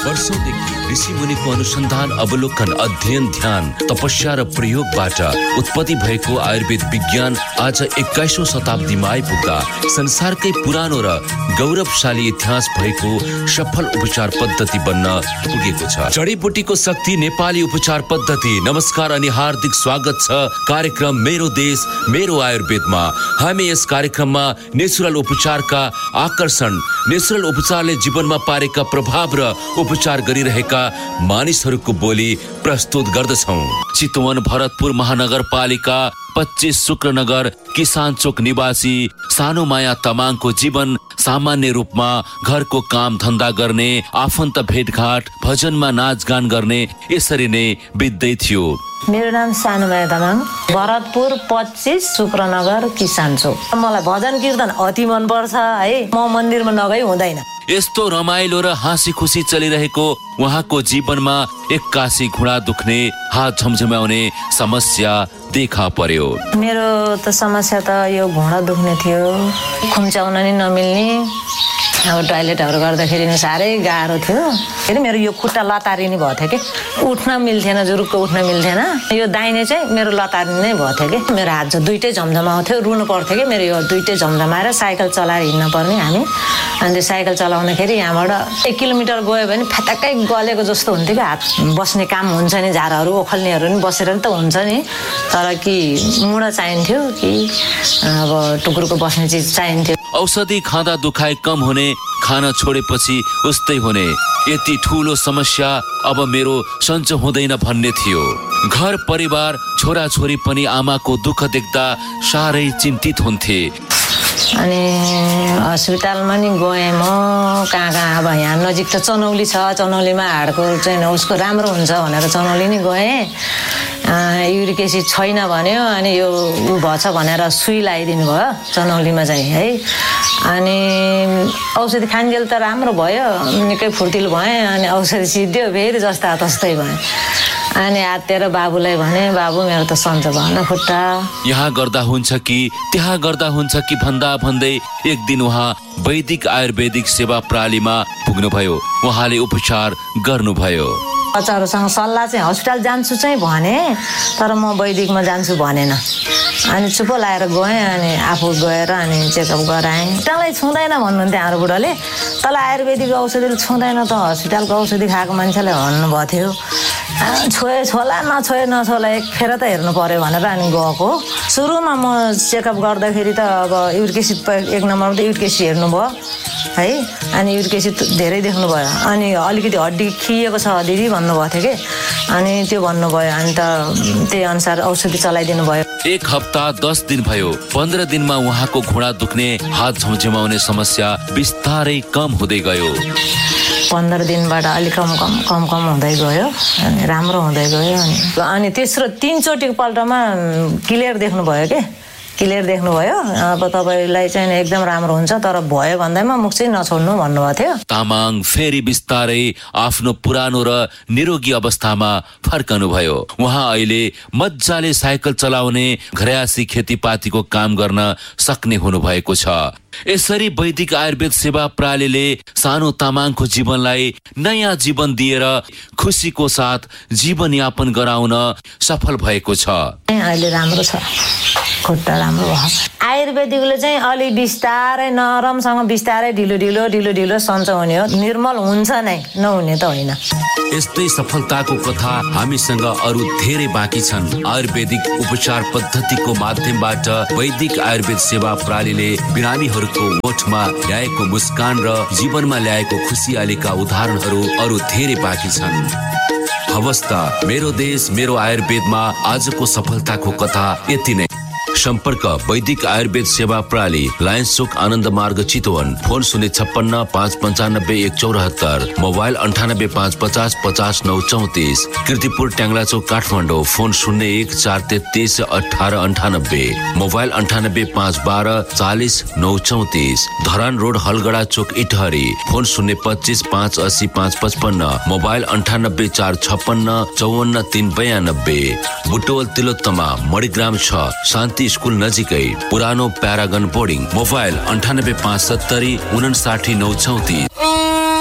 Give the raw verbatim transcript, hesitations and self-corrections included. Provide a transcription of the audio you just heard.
वर्षौंदेखि ऋषि मुनिको अनुसन्धान, अवलोकन, अध्ययन, ध्यान, तपस्या र प्रयोगबाट उत्पत्ति भएको आयुर्वेद विज्ञान आज एक्काइसौं शताब्दीमा आइपुग्दा संसारकै पुरानो र गौरवशाली इतिहास भएको सफल उपचार पद्धति बन्न पुगेको छ। जडीबुटीको शक्ति नेपाली उपचार पद्धति। नमस्कार अनि हार्दिक स्वागत छ कार्यक्रम मेरो देश मेरो आयुर्वेदमा। हामी यस कार्यक्रममा नेचुरल उपचारका आकर्षण, नेचुरल उपचारले जीवनमा पारेका प्रभाव र उपचार गरिरहेका मानिसहरूको बोली प्रस्तुत गर्दछौं। चितवन भरतपुर महानगरपालिका पच्चीस शुक्रनगर किसान चोक निवासी सानो माया तामाङको जीवन सामान्य रूपमा घरको काम धन्दा गर्ने, आफन्त भेटघाट, भजनमा नाचगान गर्ने यसरी नै बित्दै थियो। मेरो नाम सानो माया तामाङ, भरतपुर पच्चीस शुक्रनगर किसान चोक। मलाई भजन कीर्तन अति मन पर्छ है। म मन्दिरमा नगई हुँदैन। यस्तो रमाइलो र हाँसी खुसी चलिरहेको उहाँको जीवनमा एक्कासी घुँडा दुख्ने, हात झमझमाउने समस्या देखा पर्यो। मेरो त समस्या त यो घुँडा दुख्ने थियो, खुम्चाउन नि नमिल्ने, अब टोयलेटहरू गर्दाखेरि नि साह्रै गाह्रो थियो। फेरि मेरो यो खुट्टा लतारिने भएको थियो कि, उठ्न मिल्थेन, जुरुक्क उठ्न मिल्थेन। यो दाहिने चाहिँ मेरो लतारिने नै भएको थियो कि, मेरो हात चाहिँ दुइटै झमझमाउँथ्यो, रुनु पर्थ्यो कि। मेरो यो दुइटै झमझमाएर साइकल चलाएर हिँड्न पर्ने हामी। अनि त्यो साइकल चलाउँदाखेरि यहाँबाट एक किलोमिटर गयो भने फ्याटक्कै गलेको जस्तो हुन्थ्यो कि। हात बस्ने काम हुन्छ नि, झारहरू ओखल्नेहरू नि बसेर नि त हुन्छ नि, तर कि मुढा चाहिन्थ्यो कि अब टुक्रुको बस्ने चिज चाहिन्थ्यो। औषधि खाँदा दुखाइ कम हुने, खाना छोडेपछि उस्तै हुने, यति ठुलो समस्या अब मेरो सन्चो हुँदैन भन्ने थियो। घर परिवार छोराछोरी पनि आमाको दुःख देख्दा साह्रै चिन्तित हुन्थे। अनि हस्पिटलमा नि गएँ म, कहाँ कहाँ अब यहाँ नजिक त चनौली छ, चनौलीमा हाडको चाहिँ उसको राम्रो हुन्छ भनेर चनौली नि गएँ। युरिक एसिड छैन भन्यो, अनि यो उ भएछ भनेर सुई लगाइदिनु भयो चनौलीमा चाहिँ है। अनि औषधि खान्जेल त राम्रो भयो, निकै फुर्तिलो भएँ। अनि औषधि सिद्धियो, फेरि जस्ता तस्तै भएँ। अनि हातेर बाबुलाई भने, बाबु मेरो त सन्चो भएन खुट्टा। यहाँ गर्दा हुन्छ कि त्यहाँ गर्दा हुन्छ कि भन्दा भन्दै एक दिन उहाँ वैदिक आयुर्वेदिक सेवा प्रणालीमा पुग्नुभयो। उहाँले उपचार गर्नुभयो। बच्चाहरूसँग सल्लाह चाहिँ हस्पिटल जान्छु चाहिँ भने, तर म वैदिकमा जान्छु भनेन। अनि चुप्पो लाएर गएँ। अनि आफू गएर अनि चेकअप गराएँ। हस्पिटलै छुँदैन भन्नुहुन्थ्यो हाम्रो बुढाले, तल आयुर्वेदिक औषधिले छुँदैन त हस्पिटलको औषधि खाएको मान्छेले भन्नुभएको थियो। छोए छोला नछोए नछोला एक फेर त हेर्नु पर्यो भनेर अनि गएको। सुरुमा म चेकअप गर्दाखेरि त अब युरिक एसिड एक नम्बरमा त युरिक एसिड हेर्नुभयो है। अनि युरिक एसिड धेरै देख्नुभयो। अनि अलिकति हड्डी खिएको छ दिदी भन्नुभएको थियो कि, अनि त्यो भन्नुभयो। अनि त त्यही अनुसार औषधि चलाइदिनु भयो। एक हप्ता दस दिन भयो। पन्ध्र दिनमा उहाँको घुँडा दुख्ने, हात झमझमाउने समस्या बिस्तारै कम हुँदै गयो। पन्ध्र दिनबाट अलिक कम कम कम कम हुँदै गयो, अनि राम्रो हुँदै गयो। अनि अनि तेस्रो तिनचोटिको पल्टमा क्लियर देख्नुभयो के, क्लियर देख्नुभयो। अब तपाईँलाई चाहिँ एकदम राम्रो हुन्छ, तर भयो भन्दैमा मुख चाहिँ नछोड्नु भन्नुभएको थियो। तामाङ फेरि बिस्तारै आफ्नो पुरानो र निरोगी अवस्थामा फर्कनु भयो। उहाँ अहिले मजाले साइकल चलाउने, घरयासी खेतीपातीको काम गर्न सक्ने हुनुभएको छ। यसरी वैदिक आयुर्वेद सेवा प्रणालीले सानो तामाङको जीवनलाई नयाँ जीवन दिएर खुसीको साथ जीवनयापन गराउन सफल भएको छ। अहिले राम्रो छ, खुट्टा राम्रो भयो। आयुर्वेदिकले चाहिँ अलि बिस्तारै नरमसँग बिस्तारै ढिलो ढिलो ढिलो ढिलो सन्चो हुने हो, निर्मल हुन्छ नै, नहुने त होइन। यस्तै सफलताको कथा हामीसँग अरू धेरै बाँकी छन्। आयुर्वेदिक उपचार पद्धतिको माध्यमबाट वैदिक आयुर्वेद सेवा प्रणालीले बिरामीहरूको ओठमा ल्याएको मुस्कान र जीवनमा ल्याएको खुसियालीका उदाहरणहरू अरू धेरै बाँकी छन्। हवस् त, मेरो देश मेरो आयुर्वेदमा आजको सफलताको कथा यति नै। सम्पर्क वैदिक आयुर्वेद सेवा प्रणाली, लायन्स चोक आनन्द मार्ग चितवन। फोन शून्य छप्पन्न पाँच पन्चानब्बे एक चौरात्तर, मोबाइल अन्ठानब्बे पाँच पचास पचास नौ चौतिस। कीर्तिपुर ट्याङ्ला चोक काठमाडौँ। फोन शून्य एक चार तेत्तिस अठारह अन्ठानब्बे, मोबाइल अन्ठानब्बे पाँच बाह्र चालिस नौ चौतिस। धरान रोड हलगडा चोक इटहरी। फोन शून्य पच्चिस पाँच अस्सी पाँच पचपन्न, मोबाइल अन्ठानब्बे चार छप्पन्न चौवन्न तीन बयानब्बे। बुटवल तिलोत्तमा मणिग्राम छ, शान्ति स्कुल नजिकै, पुरानो प्यारागन बोर्डिङ। मोबाइल अन्ठानब्बे पाँच सत्तरी उनासाठी नौ चौतिस।